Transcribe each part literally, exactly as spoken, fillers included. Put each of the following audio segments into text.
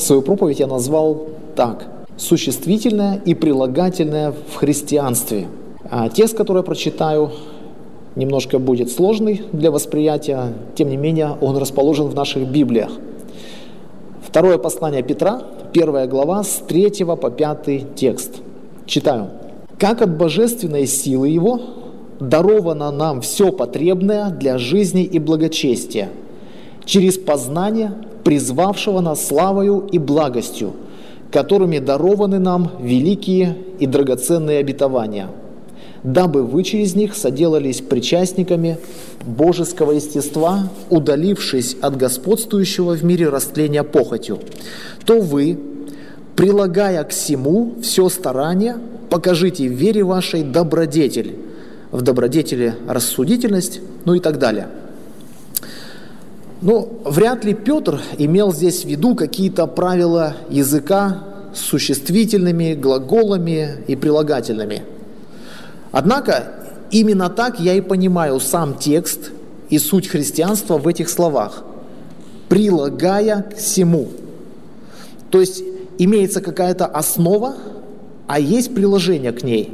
свою проповедь я назвал так: «Существительное и прилагательное в христианстве». А текст, который я прочитаю, немножко будет сложный для восприятия, тем не менее он расположен в наших Библиях. Второе послание Петра, первая глава, с третьего по пятый текст. Читаю. «Как от божественной силы Его даровано нам все потребное для жизни и благочестия, через познание призвавшего нас славою и благостью, которыми дарованы нам великие и драгоценные обетования, дабы вы через них соделались причастниками божеского естества, удалившись от господствующего в мире растления похотью, то вы, прилагая к сему все старание, покажите в вере вашей добродетель, в добродетели рассудительность, ну и так далее». Ну, вряд ли Петр имел здесь в виду какие-то правила языка с существительными, глаголами и прилагательными. Однако, именно так я и понимаю сам текст и суть христианства в этих словах. «Прилагая к сему». То есть, имеется какая-то основа, а есть приложение к ней.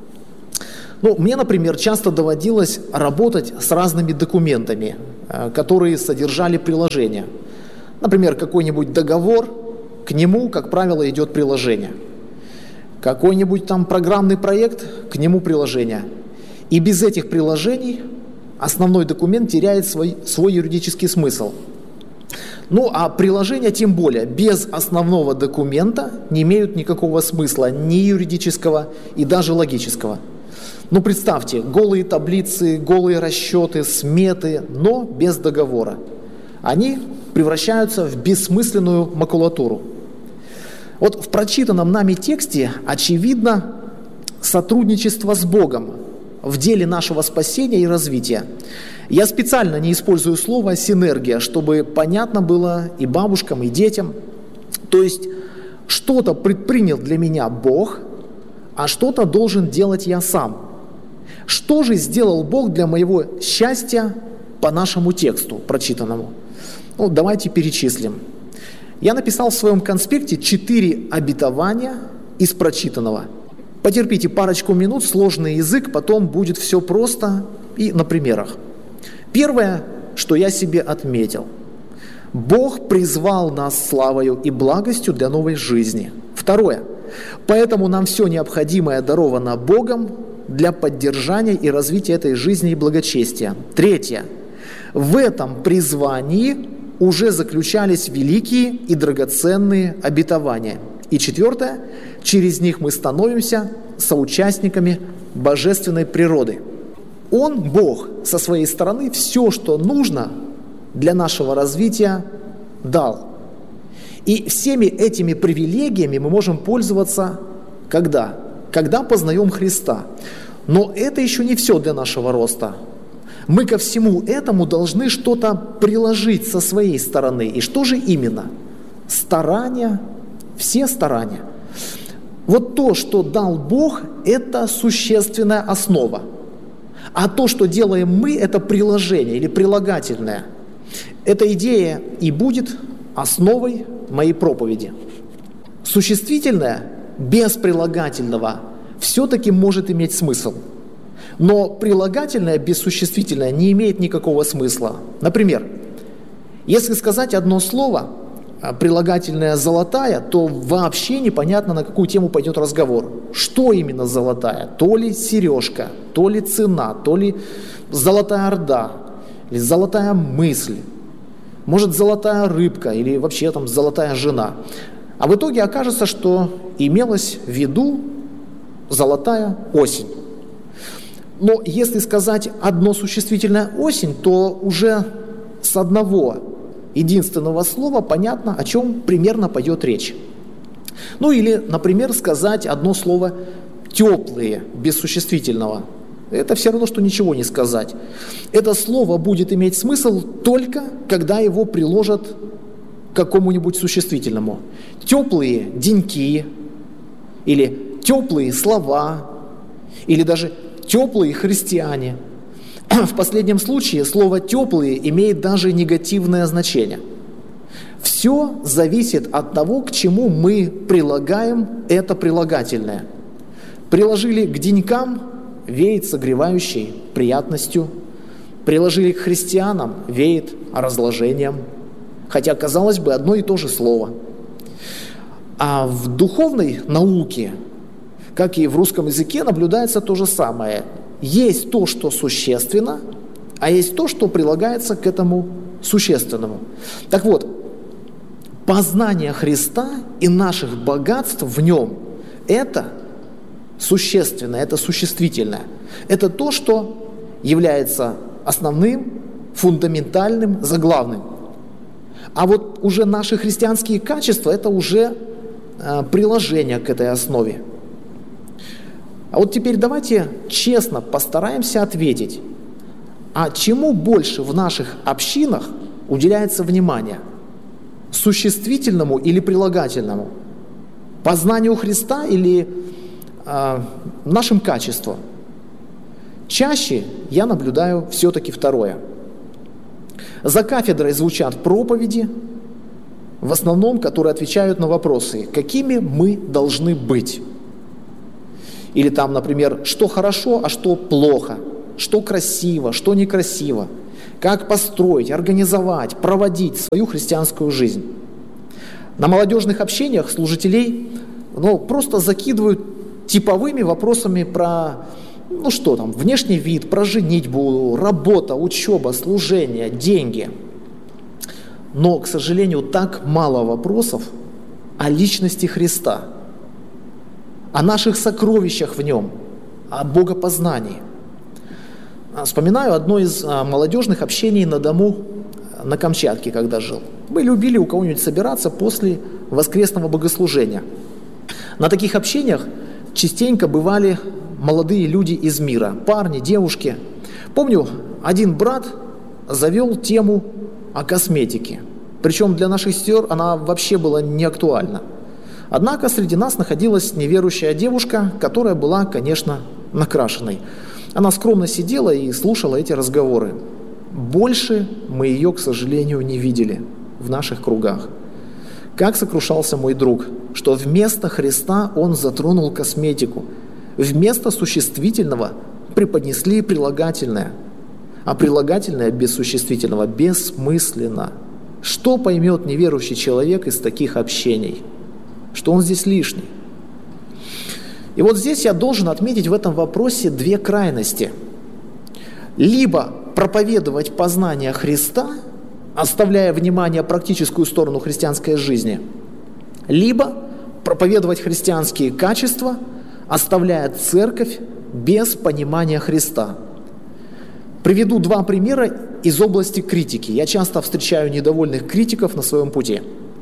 Ну, мне, например, часто доводилось работать с разными документами, которые содержали приложения. Например, какой-нибудь договор, к нему, как правило, идет приложение. Какой-нибудь там программный проект, к нему приложение. И без этих приложений основной документ теряет свой, свой юридический смысл. Ну, а приложения тем более, без основного документа не имеют никакого смысла, ни юридического и даже логического. Ну, представьте, голые таблицы, голые расчеты, сметы, но без договора. Они превращаются в бессмысленную макулатуру. Вот в прочитанном нами тексте очевидно сотрудничество с Богом в деле нашего спасения и развития. Я специально не использую слово «синергия», чтобы понятно было и бабушкам, и детям. То есть что-то предпринял для меня Бог, а что-то должен делать я сам. Что же сделал Бог для моего счастья по нашему тексту прочитанному? Ну, давайте перечислим. Я написал в своем конспекте четыре обетования из прочитанного. Потерпите парочку минут, сложный язык, потом будет все просто и на примерах. Первое, что я себе отметил. Бог призвал нас славою и благостью для новой жизни. Второе. Поэтому нам все необходимое даровано Богом для поддержания и развития этой жизни и благочестия. Третье. В этом призвании уже заключались великие и драгоценные обетования. И четвертое. Через них мы становимся соучастниками божественной природы. Он, Бог, со своей стороны все, что нужно для нашего развития, дал. И всеми этими привилегиями мы можем пользоваться когда? Когда познаем Христа. Но это еще не все для нашего роста. Мы ко всему этому должны что-то приложить со своей стороны. И что же именно? Старания, все старания. Вот то, что дал Бог, это существенная основа. А то, что делаем мы, это приложение или прилагательное. Эта идея и будет основой моей проповеди. Существительное без прилагательного все-таки может иметь смысл. Но прилагательное без существительное не имеет никакого смысла. Например, если сказать одно слово, прилагательное «золотая», то вообще непонятно, на какую тему пойдет разговор. Что именно золотая? То ли сережка, то ли цена, то ли золотая орда, или золотая мысль, может, золотая рыбка, или вообще там золотая жена. А в итоге окажется, что имелось в виду золотая осень. Но если сказать одно существительное «осень», то уже с одного единственного слова понятно, о чем примерно пойдет речь. Ну или, например, сказать одно слово «теплые» без существительного. Это все равно, что ничего не сказать. Это слово будет иметь смысл только, когда его приложат к какому-нибудь существительному. Теплые деньки, или теплые слова, или даже теплые христиане. В последнем случае слово «теплые» имеет даже негативное значение. Все зависит от того, к чему мы прилагаем это прилагательное. Приложили к денькам – веет согревающей приятностью. Приложили к христианам – веет разложением. Хотя, казалось бы, одно и то же слово. А в духовной науке, как и в русском языке, наблюдается то же самое. Есть то, что существенно, а есть то, что прилагается к этому существенному. Так вот, познание Христа и наших богатств в Нем – это существенное, это существительное. Это то, что является основным, фундаментальным, заглавным. А вот уже наши христианские качества – это уже э, приложение к этой основе. А вот теперь давайте честно постараемся ответить, а чему больше в наших общинах уделяется внимание? Существительному или прилагательному? Познанию Христа или э, нашим качествам? Чаще я наблюдаю все-таки второе. За кафедрой звучат проповеди, в основном, которые отвечают на вопросы, какими мы должны быть. Или там, например, что хорошо, а что плохо, что красиво, что некрасиво, как построить, организовать, проводить свою христианскую жизнь. На молодежных общениях служителей ну, просто закидывают типовыми вопросами про, ну что там, внешний вид, про женитьбу, работа, учеба, служение, деньги. Но, к сожалению, так мало вопросов о личности Христа, о наших сокровищах в Нем, о богопознании. Вспоминаю одно из молодежных общений на дому на Камчатке, когда жил. Мы любили у кого-нибудь собираться после воскресного богослужения. На таких общениях частенько бывали молодые люди из мира, парни, девушки. Помню, один брат завел тему о косметике. Причем для наших сестер она вообще была не актуальна. Однако среди нас находилась неверующая девушка, которая была, конечно, накрашенной. Она скромно сидела и слушала эти разговоры. Больше мы ее, к сожалению, не видели в наших кругах. Как сокрушался мой друг, что вместо Христа он затронул косметику. Вместо существительного преподнесли прилагательное. А прилагательное без существительного бессмысленно. Что поймет неверующий человек из таких общений? Что он здесь лишний? И вот здесь я должен отметить в этом вопросе две крайности. Либо проповедовать познание Христа, оставляя внимание практическую сторону христианской жизни, либо проповедовать христианские качества, оставляя церковь без понимания Христа. Приведу два примера из области критики. Я часто встречаю недовольных критиков на своем пути.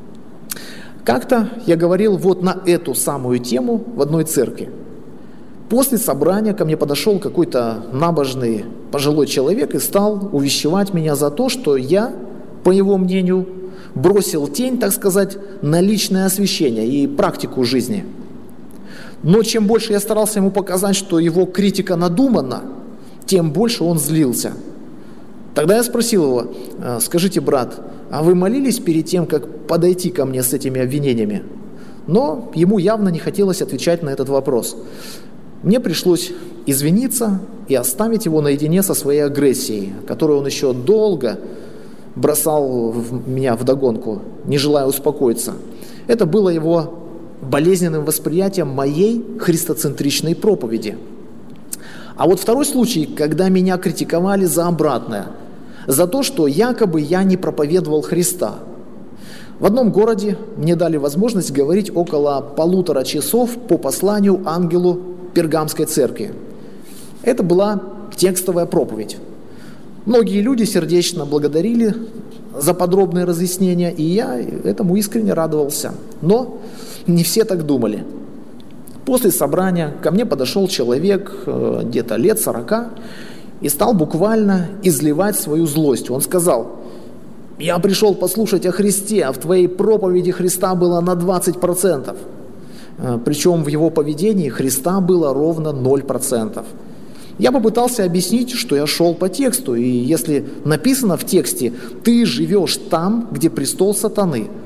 Как-то я говорил вот на эту самую тему в одной церкви. После собрания ко мне подошел какой-то набожный пожилой человек и стал увещевать меня за то, что я, по его мнению, бросил тень, так сказать, на личное освящение и практику жизни. Но чем больше я старался ему показать, что его критика надумана, тем больше он злился. Тогда я спросил его: скажите, брат, а вы молились перед тем, как подойти ко мне с этими обвинениями? Но ему явно не хотелось отвечать на этот вопрос. Мне пришлось извиниться и оставить его наедине со своей агрессией, которую он еще долго бросал в меня вдогонку, не желая успокоиться. Это было его болезненным восприятием моей христоцентричной проповеди. А вот второй случай, когда меня критиковали за обратное, за то, что якобы я не проповедовал Христа. В одном городе мне дали возможность говорить около полутора часов по посланию ангелу Пергамской церкви. Это была текстовая проповедь. Многие люди сердечно благодарили за подробные разъяснения, и я этому искренне радовался. Но не все так думали. После собрания ко мне подошел человек где-то лет сорока и стал буквально изливать свою злость. Он сказал: «Я пришел послушать о Христе, а в твоей проповеди Христа было на двадцать процентов». Причем в его поведении Христа было ровно ноль процентов. Я попытался объяснить, что я шел по тексту, и если написано в тексте «ты живешь там, где престол сатаны»,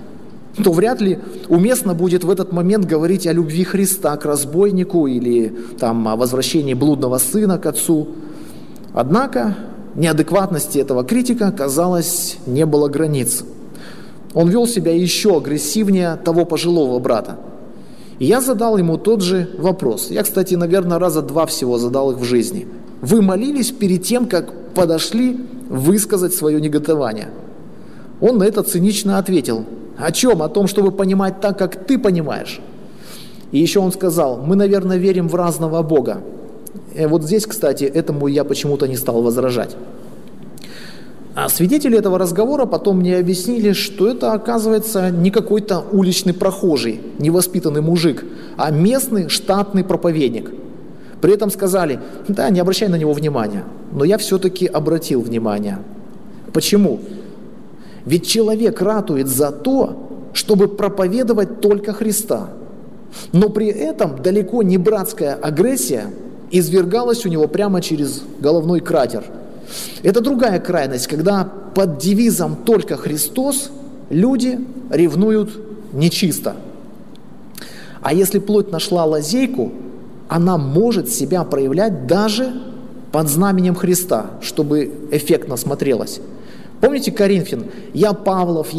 то вряд ли уместно будет в этот момент говорить о любви Христа к разбойнику или там, о возвращении блудного сына к отцу. Однако неадекватности этого критика, казалось, не было границ. Он вел себя еще агрессивнее того пожилого брата. И я задал ему тот же вопрос. Я, кстати, наверное, раза два всего задал их в жизни. Вы молились перед тем, как подошли высказать свое негодование? Он на это цинично ответил. О чем? О том, чтобы понимать так, как ты понимаешь. И еще он сказал, мы, наверное, верим в разного Бога. И вот здесь, кстати, этому я почему-то не стал возражать. А свидетели этого разговора потом мне объяснили, что это, оказывается, не какой-то уличный прохожий, невоспитанный мужик, а местный штатный проповедник. При этом сказали, да, не обращай на него внимания. Но я все-таки обратил внимание. Почему? Ведь человек ратует за то, чтобы проповедовать только Христа. Но при этом далеко не братская агрессия извергалась у него прямо через головной кратер. Это другая крайность, когда под девизом «Только Христос» люди ревнуют нечисто. А если плоть нашла лазейку, она может себя проявлять даже под знаменем Христа, чтобы эффектно смотрелось. Помните Коринфян? «Я Павлов,